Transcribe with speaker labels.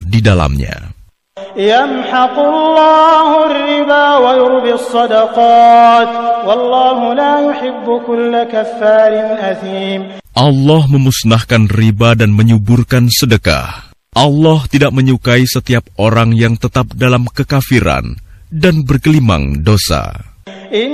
Speaker 1: di dalamnya.
Speaker 2: Yamhaqullahu ar-riba wa yurbi as-sadaqat wallahu la yuhibbu kulla kaffarin athim.
Speaker 1: Allah memusnahkan riba dan menyuburkan sedekah. Allah tidak menyukai setiap orang yang tetap dalam kekafiran dan bergelimang dosa.